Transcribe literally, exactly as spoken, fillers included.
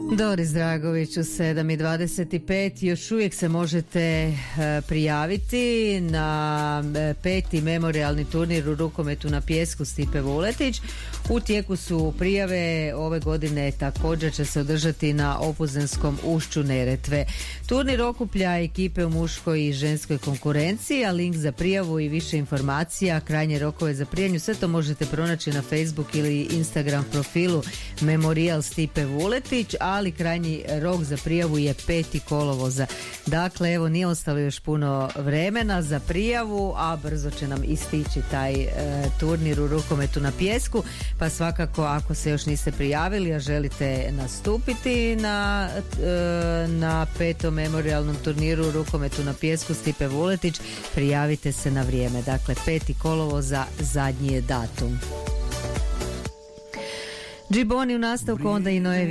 Doris Dragović u sedam i dvadeset pet. Još uvijek se možete e, prijaviti na e, peti memorijalni turnir u rukometu na pijesku Stipe Vuletić. U tijeku su prijave, ove godine također će se održati na Opuzenskom ušću Neretve. Turnir okuplja ekipe u muškoj i ženskoj konkurenciji, a link za prijavu i više informacija, krajnje rokove za prijanju, sve to možete pronaći na Facebook ili Instagram profilu Memorijal Stipe Vuletić, ali krajnji rok za prijavu je peti kolovoza. Dakle, evo, nije ostalo još puno vremena za prijavu, a brzo će nam istići taj e, turnir u rukometu na pijesku, pa svakako ako se još niste prijavili, a želite nastupiti na, e, na petom memorijalnom turniru u rukometu na pijesku Stipe Vuletić, prijavite se na vrijeme. Dakle, peti kolovoza zadnji je datum. Džiboni u nastavku, onda i Noe